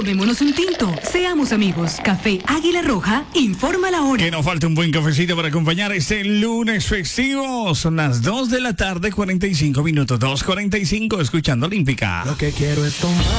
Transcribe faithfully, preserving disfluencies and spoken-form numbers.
Tomémonos un tinto. Seamos amigos. Café Águila Roja informa la hora. Que nos falta un buen cafecito para acompañar este lunes festivo. Son las dos de la tarde, cuarenta y cinco minutos. dos cuarenta y cinco, escuchando Olímpica. Lo que quiero es tomar.